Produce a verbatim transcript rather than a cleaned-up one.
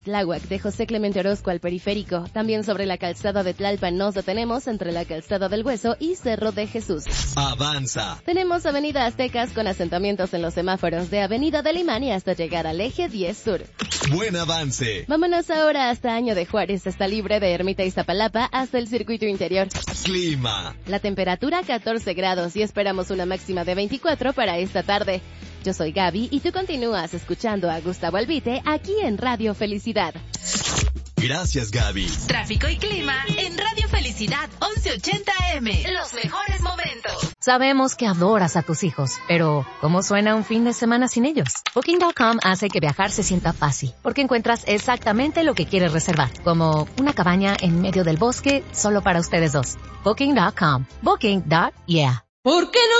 Tláhuac de José Clemente Orozco al Periférico. También sobre la calzada de Tlalpan nos detenemos entre la calzada del Hueso y Cerro de Jesús. Avanza. Tenemos Avenida Aztecas con asentamientos en los semáforos de Avenida del Imán y hasta llegar al Eje diez Sur. Buen avance. Vámonos ahora hasta Año de Juárez. Está libre de Ermita Iztapalapa hasta el circuito interior. Clima. La temperatura catorce grados y esperamos una máxima de veinticuatro para esta tarde. Yo soy Gaby y tú continúas escuchando a Gustavo Albite aquí en Radio Felicidad. Gracias, Gaby. Tráfico y clima en Radio Felicidad once ochenta A M. Los mejores momentos. Sabemos que adoras a tus hijos, pero ¿cómo suena un fin de semana sin ellos? Booking punto com hace que viajar se sienta fácil, porque encuentras exactamente lo que quieres reservar, como una cabaña en medio del bosque solo para ustedes dos. Booking punto com. Booking. Yeah. ¿Por qué no